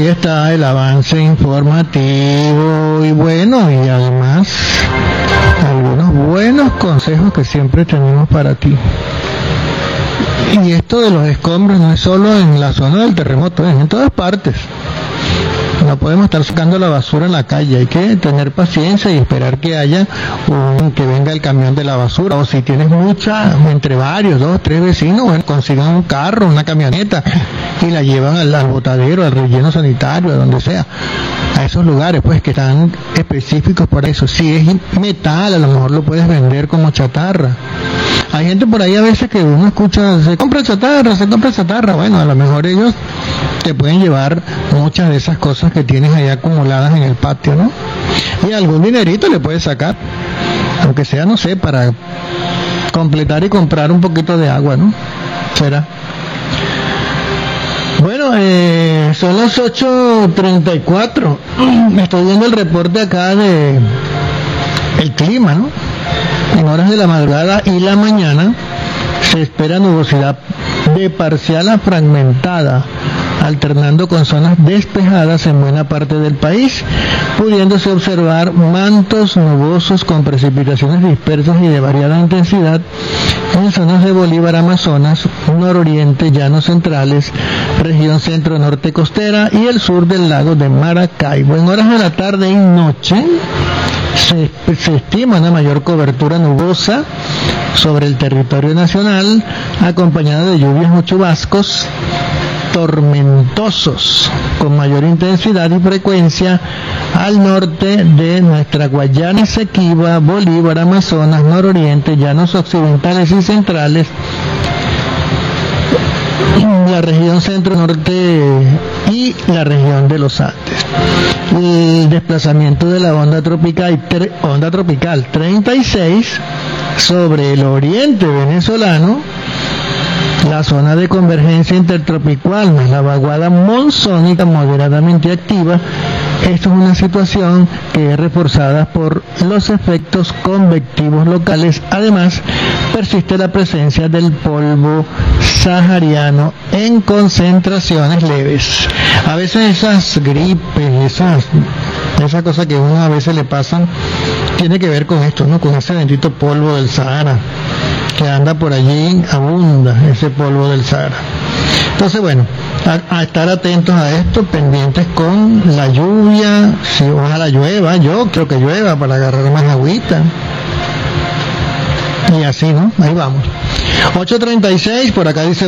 ahí está el avance informativo y bueno, y además algunos buenos consejos que siempre tenemos para ti. Y esto de los escombros no es solo en la zona del terremoto, es en todas partes. No podemos estar sacando la basura en la calle, hay que tener paciencia y esperar que que venga el camión de la basura, o si tienes mucha, entre varios, 2, 3 vecinos, bueno, consigan un carro, una camioneta y la llevan al botadero, al relleno sanitario, a donde sea, a esos lugares pues que están específicos para eso. Si es metal, a lo mejor lo puedes vender como chatarra. Hay gente por ahí a veces que uno escucha, se compra chatarra, bueno, a lo mejor ellos te pueden llevar muchas de esas cosas que tienes ahí acumuladas en el patio, ¿no? Y algún dinerito le puedes sacar, aunque sea, no sé, para completar y comprar un poquito de agua, ¿no? ¿Será? Bueno, son las 8:34. Estoy viendo el reporte acá de el clima, ¿no? En horas de la madrugada y la mañana se espera nubosidad de parcial a fragmentada, alternando con zonas despejadas en buena parte del país, pudiéndose observar mantos nubosos con precipitaciones dispersas y de variada intensidad en zonas de Bolívar, Amazonas, nororiente, llanos centrales, región centro-norte costera y el sur del lago de Maracaibo. En horas de la tarde y noche se estima una mayor cobertura nubosa sobre el territorio nacional, acompañada de lluvias o chubascos tormentosos con mayor intensidad y frecuencia al norte de nuestra Guayana Esequiba, Bolívar, Amazonas, nororiente, llanos occidentales y centrales, la región centro-norte y la región de los Andes. El desplazamiento de la onda tropical 36 sobre el oriente venezolano, la zona de convergencia intertropical más la vaguada monzónica moderadamente activa. Esto es una situación que es reforzada por los efectos convectivos locales. Además, persiste la presencia del polvo sahariano en concentraciones leves. A veces esas gripes, esas cosas que a uno a veces le pasan, tiene que ver con esto, ¿no? Con ese bendito polvo del Sahara, que anda por allí, abunda ese polvo del Sahara. Entonces, bueno, a estar atentos a esto, pendientes con la lluvia, si ojalá llueva, yo creo que llueva para agarrar más agüita. Y así, ¿no? Ahí vamos. 8:36, por acá dice